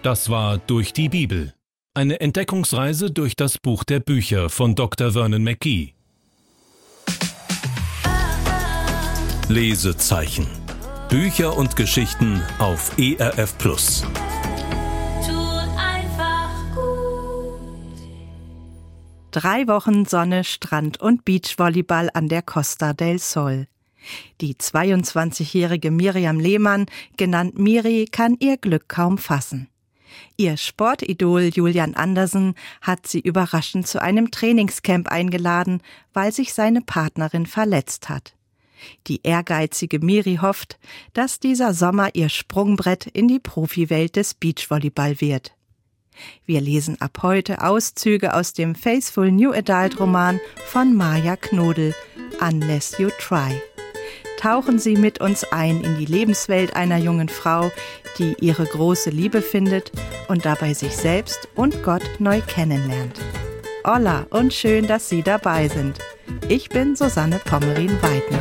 Das war Durch die Bibel. Eine Entdeckungsreise durch das Buch der Bücher von Dr. Vernon McGee. Lesezeichen. Bücher und Geschichten auf ERF+. Tut einfach gut. 3 Wochen Sonne, Strand und Beachvolleyball an der Costa del Sol. Die 22-jährige Miriam Lehmann, genannt Miri, kann ihr Glück kaum fassen. Ihr Sportidol Julian Andersen hat sie überraschend zu einem Trainingscamp eingeladen, weil sich seine Partnerin verletzt hat. Die ehrgeizige Miri hofft, dass dieser Sommer ihr Sprungbrett in die Profiwelt des Beachvolleyball wird. Wir lesen ab heute Auszüge aus dem Faithful New Adult Roman von Maja Knodel, Unless You Try. Tauchen Sie mit uns ein in die Lebenswelt einer jungen Frau, die ihre große Liebe findet und dabei sich selbst und Gott neu kennenlernt. Hola und schön, dass Sie dabei sind. Ich bin Susanne Pommerin-Weidner.